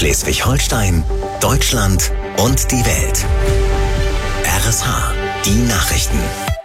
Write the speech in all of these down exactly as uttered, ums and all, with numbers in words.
Schleswig-Holstein, Deutschland und die Welt. R S H, die Nachrichten.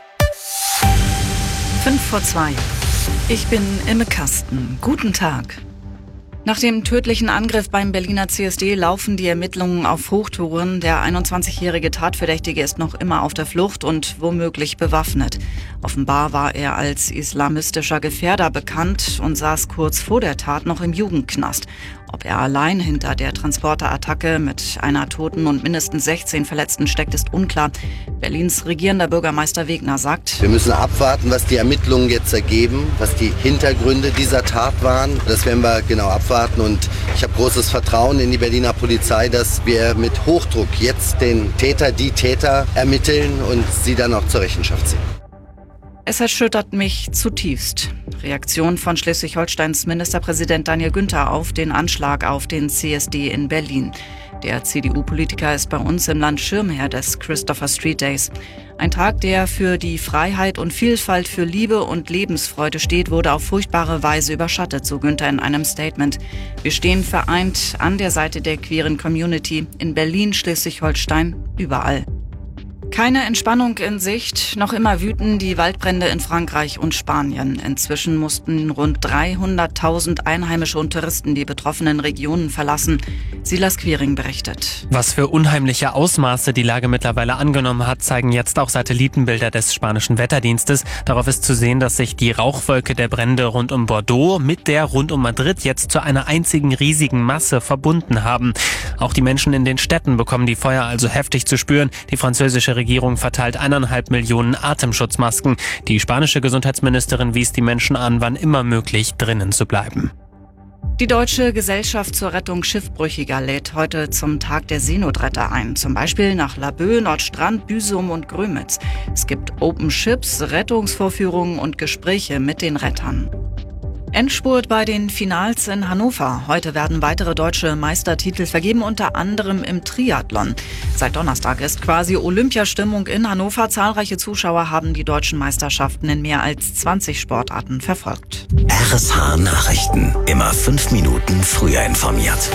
Fünf vor zwei. Ich bin Imme Kasten. Guten Tag. Nach dem tödlichen Angriff beim Berliner C S D laufen die Ermittlungen auf Hochtouren. Der einundzwanzigjährige Tatverdächtige ist noch immer auf der Flucht und womöglich bewaffnet. Offenbar war er als islamistischer Gefährder bekannt und saß kurz vor der Tat noch im Jugendknast. Ob er allein hinter der Transporterattacke mit einer Toten und mindestens sechzehn Verletzten steckt, ist unklar. Berlins regierender Bürgermeister Wegner sagt: Wir müssen abwarten, was die Ermittlungen jetzt ergeben, was die Hintergründe dieser Tat waren. Das werden wir genau abwarten und ich habe großes Vertrauen in die Berliner Polizei, dass wir mit Hochdruck jetzt den Täter, die Täter ermitteln und sie dann auch zur Rechenschaft ziehen. Es erschüttert mich zutiefst. Reaktion von Schleswig-Holsteins Ministerpräsident Daniel Günther auf den Anschlag auf den C S D in Berlin. Der C D U-Politiker ist bei uns im Land Schirmherr des Christopher Street Days. Ein Tag, der für die Freiheit und Vielfalt, für Liebe und Lebensfreude steht, wurde auf furchtbare Weise überschattet, so Günther in einem Statement. Wir stehen vereint an der Seite der queeren Community in Berlin, Schleswig-Holstein, überall. Keine Entspannung in Sicht, noch immer wüten die Waldbrände in Frankreich und Spanien. Inzwischen mussten rund dreihunderttausend Einheimische und Touristen die betroffenen Regionen verlassen. Silas Quiring berichtet. Was für unheimliche Ausmaße die Lage mittlerweile angenommen hat, zeigen jetzt auch Satellitenbilder des spanischen Wetterdienstes. Darauf ist zu sehen, dass sich die Rauchwolke der Brände rund um Bordeaux mit der rund um Madrid jetzt zu einer einzigen riesigen Masse verbunden haben. Auch die Menschen in den Städten bekommen die Feuer also heftig zu spüren. Die französische Regierung verteilt eineinhalb Millionen Atemschutzmasken. Die spanische Gesundheitsministerin wies die Menschen an, wann immer möglich drinnen zu bleiben. Die Deutsche Gesellschaft zur Rettung Schiffbrüchiger lädt heute zum Tag der Seenotretter ein. Zum Beispiel nach Laboe, Nordstrand, Büsum und Grömitz. Es gibt Open Ships, Rettungsvorführungen und Gespräche mit den Rettern. Endspurt bei den Finals in Hannover. Heute werden weitere deutsche Meistertitel vergeben, unter anderem im Triathlon. Seit Donnerstag ist quasi Olympiastimmung in Hannover. Zahlreiche Zuschauer haben die deutschen Meisterschaften in mehr als zwanzig Sportarten verfolgt. R S H Nachrichten. Immer fünf Minuten früher informiert.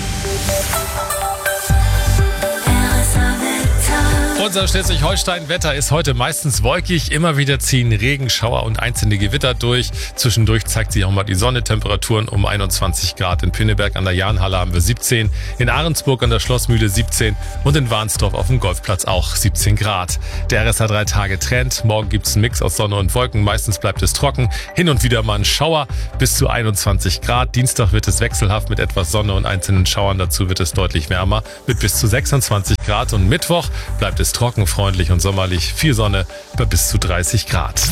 Unser Schleswig-Holstein-Wetter ist heute meistens wolkig. Immer wieder ziehen Regenschauer und einzelne Gewitter durch. Zwischendurch zeigt sich auch mal die Sonne. Temperaturen um einundzwanzig Grad. In Pinneberg an der Jahnhalle haben wir siebzehn. In Ahrensburg an der Schlossmühle siebzehn. Und in Warnsdorf auf dem Golfplatz auch siebzehn Grad. Der R S H drei Tage Trend. Morgen gibt's einen Mix aus Sonne und Wolken. Meistens bleibt es trocken. Hin und wieder mal ein Schauer bis zu einundzwanzig Grad. Dienstag wird es wechselhaft mit etwas Sonne und einzelnen Schauern. Dazu wird es deutlich wärmer mit bis zu sechsundzwanzig Grad. Und Mittwoch bleibt es trocken, freundlich und sommerlich, viel Sonne bei bis zu dreißig Grad.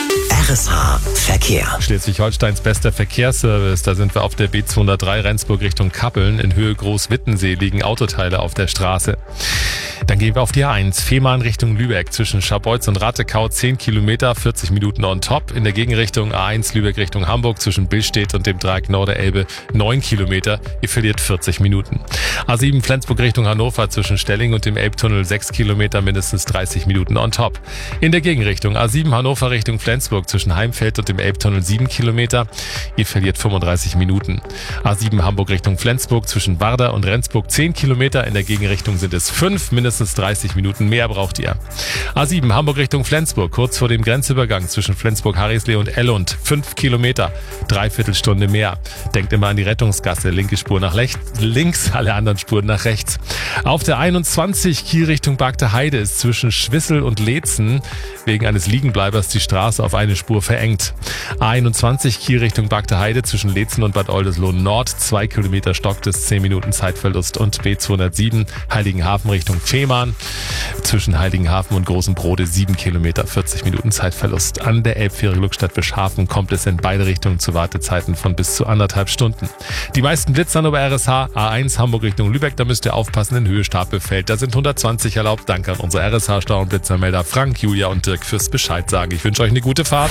R S H Verkehr. Schleswig-Holsteins bester Verkehrsservice. Da sind wir auf der B zweihundertdrei Rendsburg Richtung Kappeln. In Höhe Großwittensee liegen Autoteile auf der Straße. Dann gehen wir auf die A eins. Fehmarn Richtung Lübeck zwischen Scharbeutz und Rattekau zehn Kilometer, vierzig Minuten on top. In der Gegenrichtung A eins Lübeck Richtung Hamburg zwischen Billstedt und dem Dreieck Norderelbe neun Kilometer. Ihr verliert vierzig Minuten. A sieben Flensburg Richtung Hannover zwischen Stelling und dem Elbtunnel sechs Kilometer, mindestens dreißig Minuten on top. In der Gegenrichtung A sieben Hannover Richtung Flensburg zwischen Heimfeld und dem Elbtunnel sieben Kilometer. Ihr verliert fünfunddreißig Minuten. A sieben Hamburg Richtung Flensburg zwischen Warder und Rendsburg zehn Kilometer. In der Gegenrichtung sind es fünf, mindestens dreißig Minuten mehr braucht ihr. A sieben Hamburg Richtung Flensburg, kurz vor dem Grenzübergang zwischen Flensburg-Harrislee und Ellund, fünf Kilometer, Dreiviertelstunde mehr. Denkt immer an die Rettungsgasse, linke Spur nach links, alle anderen Spuren nach rechts. Auf der einundzwanzig Kiel Richtung Bagde Heide ist zwischen Schwissel und Leetzen wegen eines Liegenbleibers die Straße auf eine Spur verengt. A einundzwanzig Kiel Richtung Bagde Heide zwischen Leetzen und Bad Oldesloe Nord, zwei Kilometer stockt es, zehn Minuten Zeitverlust. Und B zweihundertsieben Heiligenhafen Richtung Fehmarn zwischen Heiligenhafen und Großem Brode sieben Kilometer, vierzig Minuten Zeitverlust. An der Elbfähre Glückstadt-Bischhafen kommt es in beide Richtungen zu Wartezeiten von bis zu anderthalb Stunden. Die meisten Blitzern über R S H. A eins Hamburg Richtung Lübeck, da müsst ihr aufpassen, in Höhe Stapelfeld. Da sind hundertzwanzig erlaubt. Danke an unsere R S H-Stau- und Blitzermelder Frank, Julia und Dirk fürs Bescheid sagen. Ich wünsche euch eine gute Fahrt.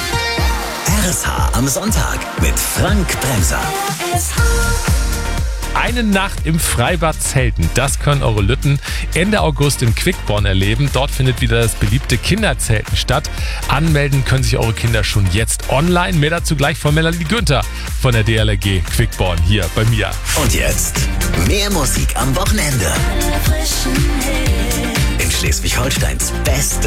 R S H am Sonntag mit Frank Bremser. Eine Nacht im Freibad Zelten. Das können eure Lütten Ende August in Quickborn erleben. Dort findet wieder das beliebte Kinderzelten statt. Anmelden können sich eure Kinder schon jetzt online. Mehr dazu gleich von Melanie Günther von der D L R G Quickborn hier bei mir. Und jetzt mehr Musik am Wochenende. In Schleswig-Holsteins beste